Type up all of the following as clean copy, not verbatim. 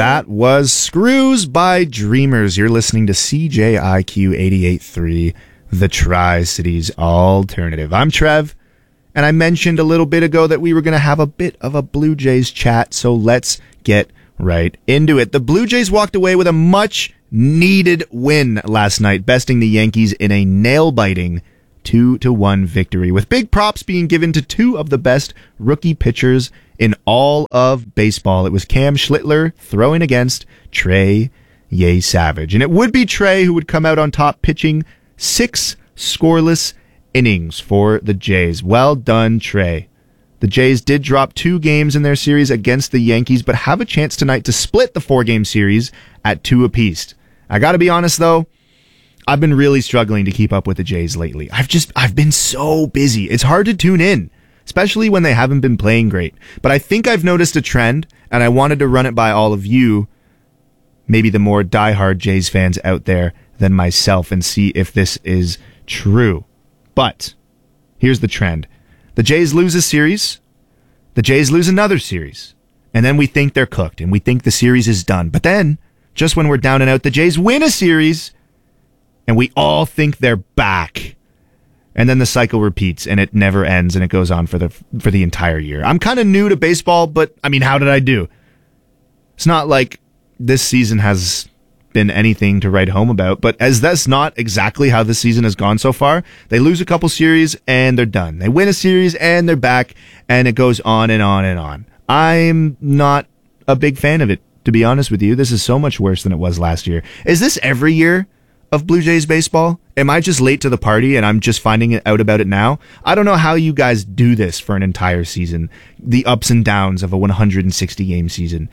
That was Screws by Dreamers. You're listening to CJIQ 88.3, the Tri-Cities Alternative. I'm Trev, and I mentioned a little bit ago that we were going to have a bit of a Blue Jays chat, so let's get right into it. The Blue Jays walked away with a much-needed win last night, besting the Yankees in a nail-biting 2-1 victory, with big props being given to two of the best rookie pitchers in all of baseball. It was Cam Schlittler throwing against Trey Savage. And it would be Trey who would come out on top, pitching 6 scoreless innings for the Jays. Well done, Trey. The Jays did drop 2 games in their series against the Yankees, but have a chance tonight to split the 4-game series at 2 apiece. I gotta be honest, though, I've been really struggling to keep up with the Jays lately. I've been so busy. It's hard to tune in, especially when they haven't been playing great. But I think I've noticed a trend, and I wanted to run it by all of you, maybe the more diehard Jays fans out there than myself, and see if this is true. But here's the trend. The Jays lose a series, the Jays lose another series, and then we think they're cooked, and we think the series is done. But then, just when we're down and out, the Jays win a series, and we all think they're back. And then the cycle repeats, and it never ends, and it goes on for the entire year. I'm kind of new to baseball, but, I mean, how did I do? It's not like this season has been anything to write home about, but as that's not exactly how this season has gone so far. They lose a couple series, and they're done. They win a series, and they're back, and it goes on and on and on. I'm not a big fan of it, to be honest with you. This is so much worse than it was last year. Is this every year of Blue Jays baseball? Am I just late to the party and I'm just finding out about it now? I don't know how you guys do this for an entire season. The ups and downs of a 160-game season.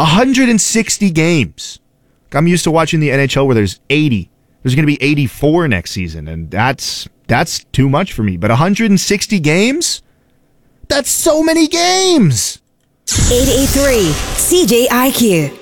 160 games! I'm used to watching the NHL where there's 80. There's going to be 84 next season, and that's too much for me. But 160 games? That's so many games! 88.3 CJIQ.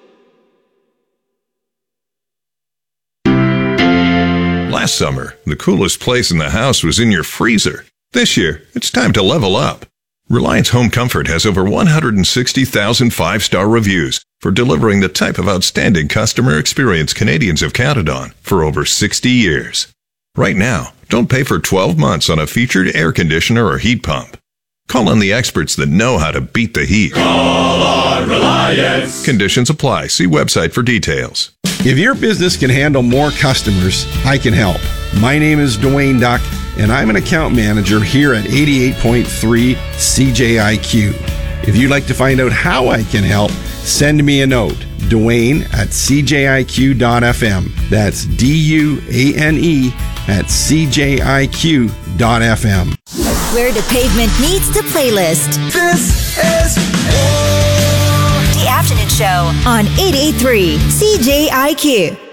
Last summer, the coolest place in the house was in your freezer. This year, it's time to level up. Reliance Home Comfort has over 160,000 5-star reviews for delivering the type of outstanding customer experience Canadians have counted on for over 60 years. Right now, don't pay for 12 months on a featured air conditioner or heat pump. Call on the experts that know how to beat the heat. Call on Reliance. Conditions apply. See website for details. If your business can handle more customers, I can help. My name is Dwayne Duck, and I'm an account manager here at 88.3 CJIQ. If you'd like to find out how I can help, send me a note. Dwayne at CJIQ.FM. That's DUANE at CJIQ.FM. Where the pavement meets the playlist. This is The Afternoon Show on 88.3 CJIQ.